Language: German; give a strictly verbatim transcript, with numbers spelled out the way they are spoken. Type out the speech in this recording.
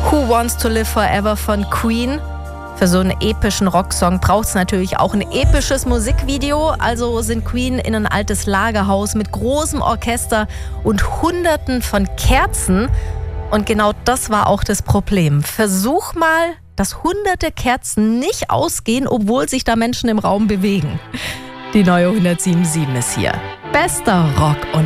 Who Wants to Live Forever von Queen. Für so einen epischen Rocksong braucht es natürlich auch ein episches Musikvideo. Also sind Queen in ein altes Lagerhaus mit großem Orchester und Hunderten von Kerzen. Und genau das war auch das Problem. Versuch mal, dass hunderte Kerzen nicht ausgehen, obwohl sich da Menschen im Raum bewegen. Die neue hundertsieben Komma sieben ist hier. Bester Rock und